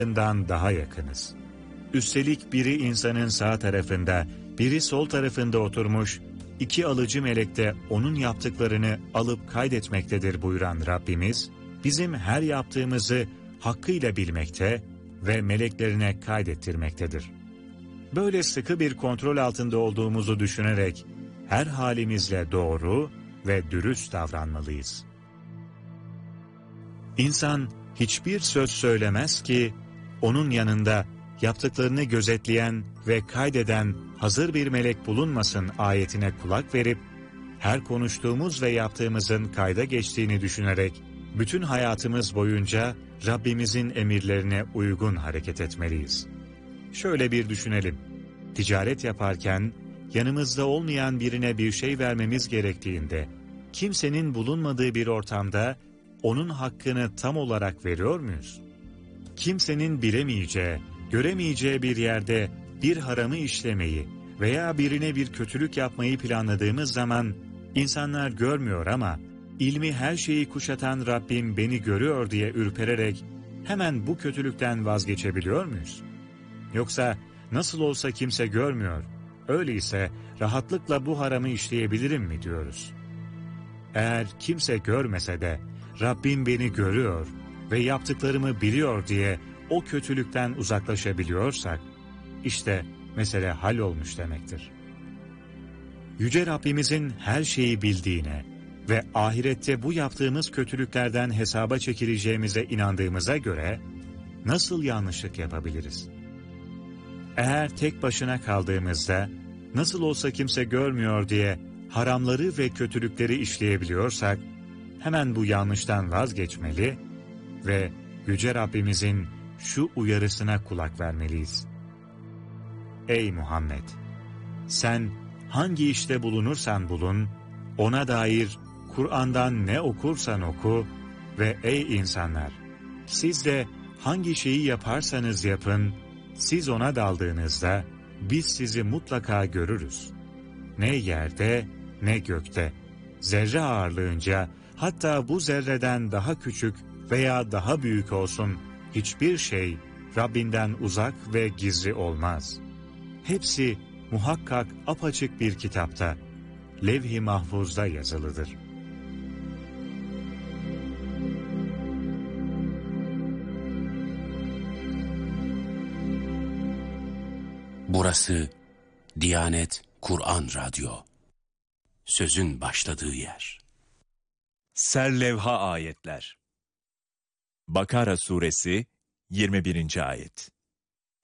daha yakınız. Üstelik biri insanın sağ tarafında, biri sol tarafında oturmuş, iki alıcı melek de onun yaptıklarını alıp kaydetmektedir buyuran Rabbimiz, bizim her yaptığımızı hakkıyla bilmekte ve meleklerine kaydettirmektedir. Böyle sıkı bir kontrol altında olduğumuzu düşünerek her halimizle doğru ve dürüst davranmalıyız. İnsan hiçbir söz söylemez ki onun yanında yaptıklarını gözetleyen ve kaydeden hazır bir melek bulunmasın ayetine kulak verip her konuştuğumuz ve yaptığımızın kayda geçtiğini düşünerek bütün hayatımız boyunca Rabbimizin emirlerine uygun hareket etmeliyiz. Şöyle bir düşünelim. Ticaret yaparken yanımızda olmayan birine bir şey vermemiz gerektiğinde kimsenin bulunmadığı bir ortamda onun hakkını tam olarak veriyor muyuz? Kimsenin bilemeyeceği, göremeyeceği bir yerde bir haramı işlemeyi veya birine bir kötülük yapmayı planladığımız zaman insanlar görmüyor ama ilmi her şeyi kuşatan Rabbim beni görüyor diye ürpererek hemen bu kötülükten vazgeçebiliyor muyuz? Yoksa nasıl olsa kimse görmüyor, öyleyse rahatlıkla bu haramı işleyebilirim mi diyoruz? Eğer kimse görmese de Rabbim beni görüyor ve yaptıklarımı biliyor diye o kötülükten uzaklaşabiliyorsak, işte mesele hallolmuş demektir. Yüce Rabbimizin her şeyi bildiğine ve ahirette bu yaptığımız kötülüklerden hesaba çekileceğimize inandığımıza göre nasıl yanlışlık yapabiliriz? Eğer tek başına kaldığımızda nasıl olsa kimse görmüyor diye haramları ve kötülükleri işleyebiliyorsak, hemen bu yanlıştan vazgeçmeli ve Yüce Rabbimizin şu uyarısına kulak vermeliyiz. Ey Muhammed! Sen hangi işte bulunursan bulun, ona dair Kur'an'dan ne okursan oku ve ey insanlar! Siz de hangi şeyi yaparsanız yapın, siz ona daldığınızda biz sizi mutlaka görürüz. Ne yerde ne gökte, zerre ağırlığınca, hatta bu zerreden daha küçük veya daha büyük olsun hiçbir şey Rabbinden uzak ve gizli olmaz. Hepsi muhakkak apaçık bir kitapta, levh-i mahfuzda yazılıdır. Burası Diyanet Kur'an Radyo. Sözün başladığı yer. Serlevha ayetler. Bakara suresi 21. ayet.